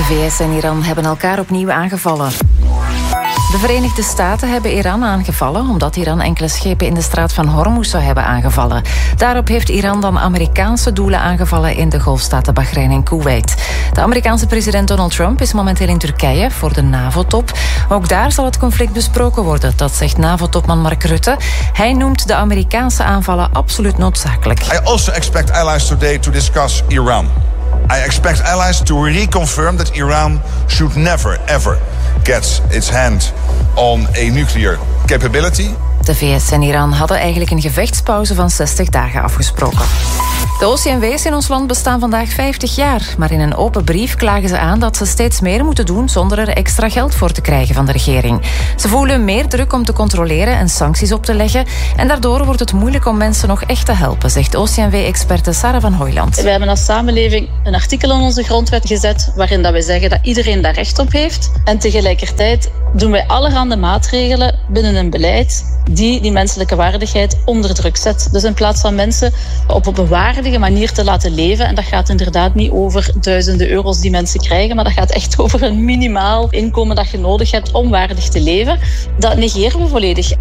De VS en Iran hebben elkaar opnieuw aangevallen. De Verenigde Staten hebben Iran aangevallen omdat Iran enkele schepen in de straat van Hormuz zou hebben aangevallen. Daarop heeft Iran dan Amerikaanse doelen aangevallen in de golfstaten Bahrein en Kuwait. De Amerikaanse president Donald Trump is momenteel in Turkije voor de NAVO-top. Ook daar zal het conflict besproken worden, dat zegt NAVO-topman Mark Rutte. Hij noemt de Amerikaanse aanvallen absoluut noodzakelijk. I also expect allies today to discuss Iran. I expect allies to reconfirm that Iran should never, ever get its hand on a nuclear capability. De VS en Iran hadden eigenlijk een gevechtspauze van 60 dagen afgesproken. De OCMW's in ons land bestaan vandaag 50 jaar. Maar in een open brief klagen ze aan dat ze steeds meer moeten doen zonder er extra geld voor te krijgen van de regering. Ze voelen meer druk om te controleren en sancties op te leggen. En daardoor wordt het moeilijk om mensen nog echt te helpen, zegt OCMW-experte Sarah van Hooijland. We hebben als samenleving een artikel in onze grondwet gezet waarin dat wij zeggen dat iedereen daar recht op heeft. En tegelijkertijd doen wij allerhande maatregelen binnen een beleid die menselijke waardigheid onder druk zet. Dus in plaats van mensen op een waardige manier te laten leven, en dat gaat inderdaad niet over duizenden euro's die mensen krijgen, maar dat gaat echt over een minimaal inkomen dat je nodig hebt om waardig te leven, dat negeren we volledig.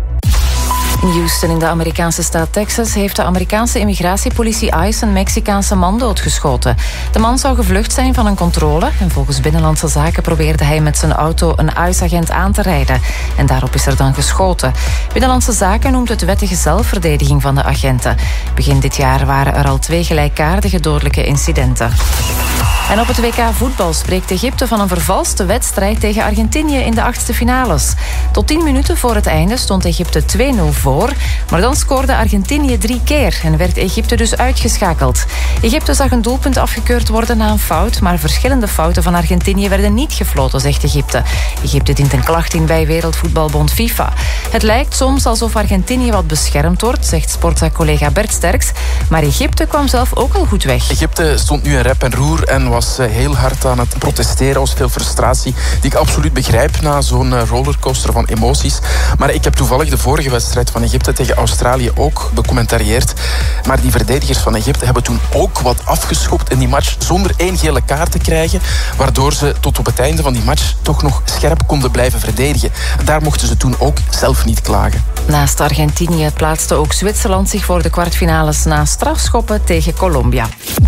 In Houston in de Amerikaanse staat Texas heeft de Amerikaanse immigratiepolitie ICE een Mexicaanse man doodgeschoten. De man zou gevlucht zijn van een controle en volgens Binnenlandse Zaken probeerde hij met zijn auto een ICE-agent aan te rijden. En daarop is er dan geschoten. Binnenlandse Zaken noemt het wettige zelfverdediging van de agenten. Begin dit jaar waren er al 2 gelijkaardige dodelijke incidenten. En op het WK voetbal spreekt Egypte van een vervalste wedstrijd tegen Argentinië in de 8e finales. Tot 10 minuten voor het einde stond Egypte 2-0 voor, maar dan scoorde Argentinië 3 keer en werd Egypte dus uitgeschakeld. Egypte zag een doelpunt afgekeurd worden na een fout, maar verschillende fouten van Argentinië werden niet gefloten, zegt Egypte. Egypte dient een klacht in bij Wereldvoetbalbond FIFA. Het lijkt soms alsof Argentinië wat beschermd wordt, zegt sportzaak-collega Bert Sterks, maar Egypte kwam zelf ook al goed weg. Egypte stond nu in rep en roer en was heel hard aan het protesteren, was veel frustratie, die ik absoluut begrijp na zo'n rollercoaster van emoties. Maar ik heb toevallig de vorige wedstrijd van Egypte tegen Australië ook becommentarieerd. Maar die verdedigers van Egypte hebben toen ook wat afgeschopt in die match zonder 1 gele kaart te krijgen, waardoor ze tot op het einde van die match toch nog scherp konden blijven verdedigen. Daar mochten ze toen ook zelf niet klagen. Naast Argentinië plaatste ook Zwitserland zich voor de kwartfinales na strafschoppen tegen Colombia.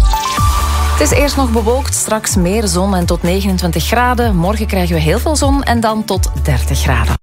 Het is eerst nog bewolkt, straks meer zon en tot 29 graden. Morgen krijgen we heel veel zon en dan tot 30 graden.